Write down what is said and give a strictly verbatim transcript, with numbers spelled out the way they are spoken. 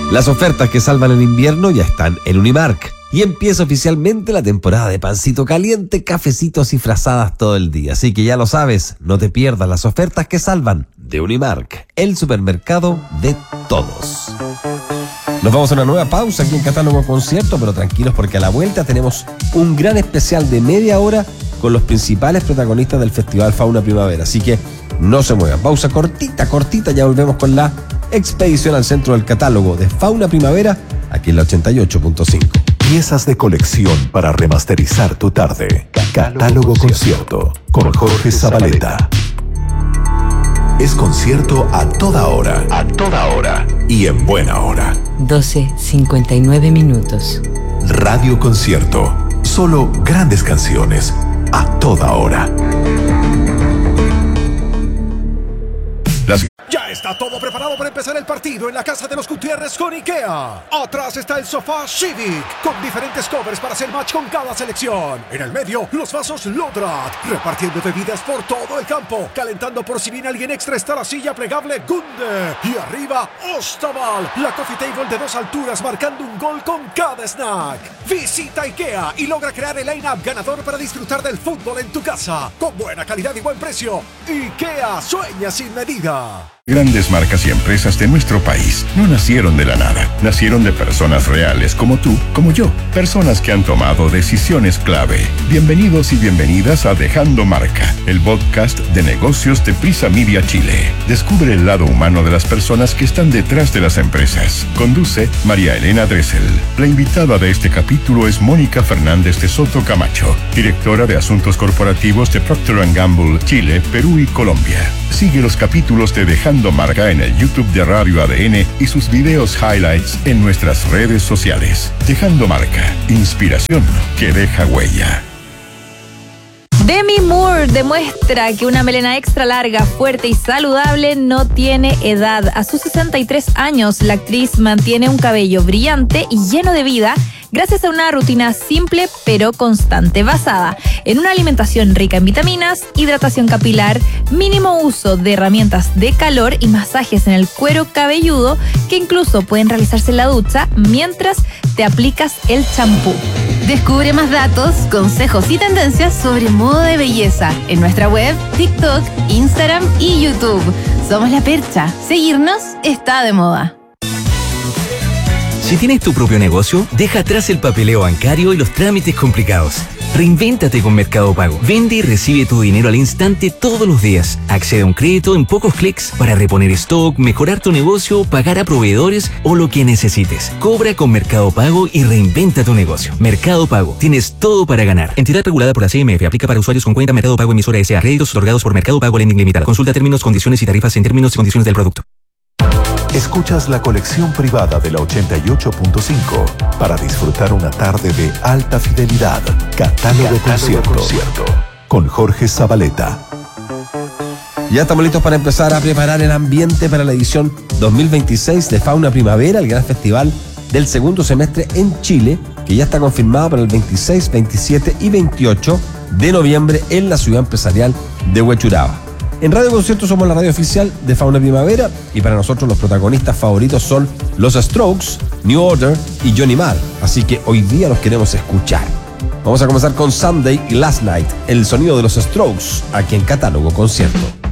Las ofertas que salvan el invierno ya están en Unimark. Y empieza oficialmente la temporada de pancito caliente, cafecitos y frazadas todo el día. Así que ya lo sabes, no te pierdas las ofertas que salvan de Unimark, el supermercado de todos. Nos vamos a una nueva pausa aquí en Catálogo Concierto, pero tranquilos porque a la vuelta tenemos un gran especial de media hora con los principales protagonistas del Festival Fauna Primavera. Así que no se muevan. Pausa cortita, cortita, ya volvemos con la expedición al centro del catálogo de Fauna Primavera, aquí en la ochenta y ocho punto cinco. Piezas de colección para remasterizar tu tarde. Catálogo Concierto con Jorge Zabaleta. Es concierto a toda hora. A toda hora. Y en buena hora. doce cincuenta y nueve minutos. Radio Concierto. Solo grandes canciones. A toda hora. Las... Ya está todo preparado para empezar el partido en la casa de los Gutiérrez con IKEA. Atrás está el sofá Civic con diferentes covers para hacer match con cada selección. En el medio, los vasos Lodrat, repartiendo bebidas por todo el campo. Calentando por si viene alguien extra está la silla plegable Gunde. Y arriba, Ostaval, la coffee table de dos alturas marcando un gol con cada snack. Visita IKEA y logra crear el line-up ganador para disfrutar del fútbol en tu casa. Con buena calidad y buen precio. IKEA sueña sin medida. Grandes marcas y empresas de nuestro país no nacieron de la nada, nacieron de personas reales como tú, como yo, personas que han tomado decisiones clave. Bienvenidos y bienvenidas a Dejando Marca, el podcast de negocios de Prisa Media Chile. Descubre el lado humano de las personas que están detrás de las empresas. Conduce María Elena Dressel. La invitada de este capítulo es Mónica Fernández de Soto Camacho, directora de Asuntos Corporativos de Procter and Gamble, Chile, Perú y Colombia. Sigue los capítulos de Dejando Marca en el YouTube de Radio A D N y sus videos highlights en nuestras redes sociales. Dejando Marca, inspiración que deja huella. Demi Moore demuestra que una melena extra larga, fuerte y saludable no tiene edad. A sus sesenta y tres años, la actriz mantiene un cabello brillante y lleno de vida gracias a una rutina simple pero constante, basada en una alimentación rica en vitaminas, hidratación capilar, mínimo uso de herramientas de calor y masajes en el cuero cabelludo que incluso pueden realizarse en la ducha mientras te aplicas el champú. Descubre más datos, consejos y tendencias sobre moda de belleza en nuestra web, TikTok, Instagram y YouTube. Somos La Percha. Seguirnos está de moda. Si tienes tu propio negocio, deja atrás el papeleo bancario y los trámites complicados. Reinvéntate con Mercado Pago. Vende y recibe tu dinero al instante todos los días. Accede a un crédito en pocos clics para reponer stock, mejorar tu negocio, pagar a proveedores o lo que necesites. Cobra con Mercado Pago y reinventa tu negocio. Mercado Pago. Tienes todo para ganar. Entidad regulada por la C M F. Aplica para usuarios con cuenta Mercado Pago emisora S A. Créditos otorgados por Mercado Pago Lending Limitada. Consulta términos, condiciones y tarifas en términos y condiciones del producto. Escuchas la colección privada de la ochenta y ocho punto cinco para disfrutar una tarde de alta fidelidad. Catálogo, Catálogo Concierto, Concierto con Jorge Zabaleta. Ya estamos listos para empezar a preparar el ambiente para la edición dos mil veintiséis de Fauna Primavera, el gran festival del segundo semestre en Chile, que ya está confirmado para el veintiséis, veintisiete y veintiocho de noviembre en la ciudad empresarial de Huechuraba. En Radio Concierto somos la radio oficial de Fauna Primavera y para nosotros los protagonistas favoritos son los Strokes, New Order y Johnny Marr. Así que hoy día los queremos escuchar. Vamos a comenzar con Sunday y Last Night, el sonido de los Strokes, aquí en Catálogo Concierto.